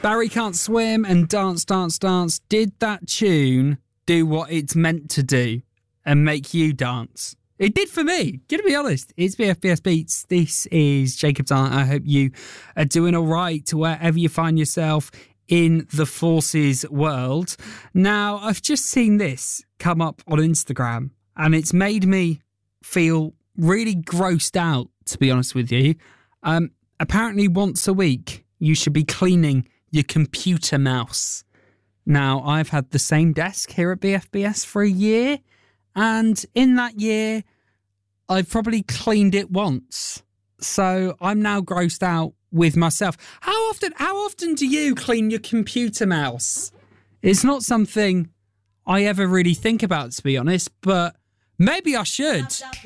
Barry Can't Swim and Dance, Dance, Dance. Did that tune do what it's meant to do and make you dance? It did for me. Gonna be honest. It's BFBS Beats. This is Jacob Talent. I hope you are doing all right to wherever you find yourself in the Forces world. Now, I've just seen this come up on Instagram and it's made me feel really grossed out, to be honest with you. Apparently once a week, you should be cleaning your computer mouse. Now, I've had the same desk here at BFBS for a year, and in that year, I've probably cleaned it once. So I'm now grossed out with myself. How often do you clean your computer mouse? It's not something I ever really think about, to be honest, but maybe I should.